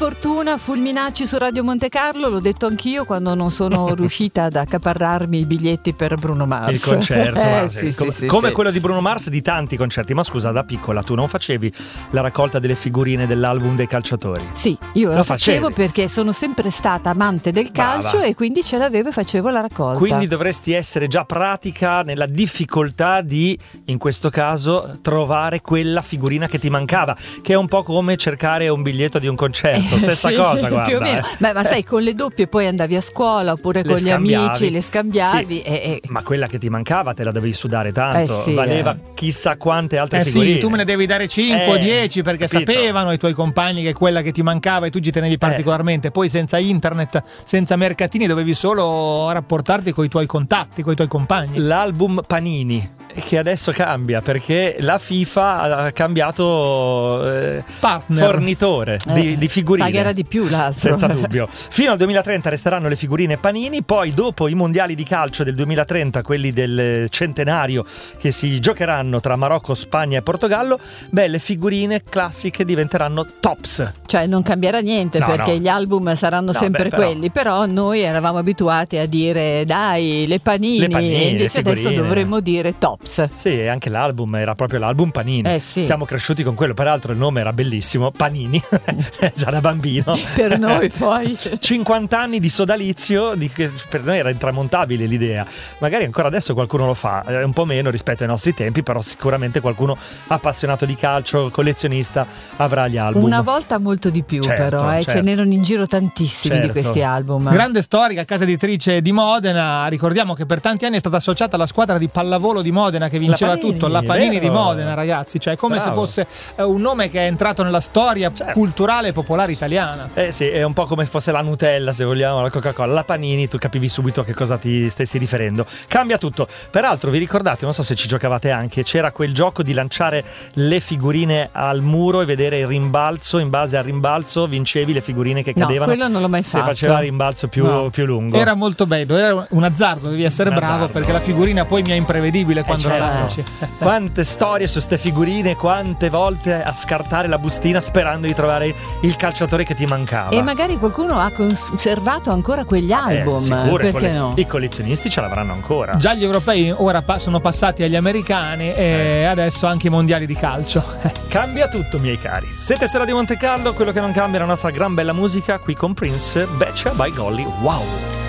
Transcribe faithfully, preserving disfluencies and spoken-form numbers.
sfortuna, fulminacci su Radio Monte Carlo, l'ho detto anch'io quando non sono riuscita ad accaparrarmi i biglietti per Bruno Mars. Il concerto, eh, ma, sì, come, sì, come sì. quello di Bruno Mars, di tanti concerti. Ma scusa, da piccola tu non facevi la raccolta delle figurine dell'album dei calciatori? Sì, io lo, Lo facevo facevi? perché sono sempre stata amante del calcio. Brava. E quindi ce l'avevo e facevo la raccolta. Quindi dovresti essere già pratica nella difficoltà di, in questo caso, trovare quella figurina che ti mancava, che è un po' come cercare un biglietto di un concerto, stessa Sì, cosa, guarda. più o meno. eh. Ma, ma sai, con le doppie poi andavi a scuola oppure Le con gli scambiavi. amici, le scambiavi. Sì, e, e... ma quella che ti mancava te la dovevi sudare tanto, Eh sì, valeva eh. chissà quante altre Eh figurine. sì, tu me ne devi dare cinque o Eh, dieci perché capito? sapevano i tuoi compagni che quella che ti mancava e tu ci tenevi particolarmente. Poi senza internet, senza mercatini, dovevi solo rapportarti con i tuoi contatti, con i tuoi compagni. L'album Panini, che adesso cambia perché la FIFA ha cambiato eh, Partner. fornitore di, Eh, di figurine. pagherà di più l'altro. Senza dubbio. Fino al duemilatrenta resteranno le figurine Panini, poi dopo i mondiali di calcio del duemilatrenta, quelli del centenario che si giocheranno tra Marocco, Spagna e Portogallo, beh, le figurine classiche diventeranno tops. Cioè non cambierà niente, No, perché no. gli album saranno No, sempre beh, però- quelli, però noi eravamo abituati a dire dai, le panini, Le panini, e invece le adesso figurine. dovremmo dire tops. Sì, e anche l'album era proprio l'album Panini. Eh sì. Siamo cresciuti con quello, peraltro il nome era bellissimo, Panini, già da bambino. Per noi poi. cinquanta anni di sodalizio, di che per noi era intramontabile l'idea. Magari ancora adesso qualcuno lo fa, eh, un po' meno rispetto ai nostri tempi, però sicuramente qualcuno appassionato di calcio, collezionista, avrà gli album. Una volta molto di più, Certo, però eh, certo. ce n'erano in giro tantissimi Certo. di questi album. Grande storica, casa editrice di Modena. Ricordiamo che per tanti anni è stata associata alla squadra di pallavolo di Modena che vinceva La Panini, tutto, la Panini vero? di Modena, ragazzi. Cioè, è come Bravo. se fosse eh, un nome che è entrato nella storia Certo. culturale e popolare italiana. Eh sì, è un po' come fosse la Nutella, se vogliamo, la Coca-Cola, la Panini, tu capivi subito a che cosa ti stessi riferendo. Cambia tutto. Peraltro vi ricordate, non so se ci giocavate anche, c'era quel gioco di lanciare le figurine al muro e vedere il rimbalzo, in base al rimbalzo vincevi le figurine che No, cadevano. quello non l'ho mai Se fatto. faceva il rimbalzo più, No. più lungo. Era molto bello, era un azzardo, devi essere Un bravo azzardo. perché la figurina poi mi è imprevedibile quando certo. la lanci. Quante storie su ste figurine, quante volte a scartare la bustina sperando di trovare il calciatore che ti mancava. E magari qualcuno ha conservato ancora quegli album, Eh, sicuro, perché quelle- no? I collezionisti ce l'avranno ancora. Già gli europei ora pa- sono passati agli americani e adesso anche i mondiali di calcio. Cambia tutto, miei cari. Siete su Radio Monte Carlo, quello che non cambia è la nostra gran bella musica qui con Prince, Betcha by Golly. Wow!